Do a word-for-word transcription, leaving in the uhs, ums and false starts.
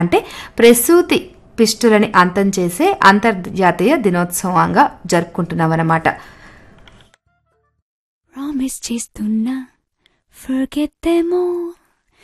అంటే ప్రసూతి పిస్టులని అంతం చేసే అంతర్జాతీయ దినోత్సవంగా జరుపుకుంటున్నామన్నమాట. ప్రామిస్ చేస్తున్నా forget them all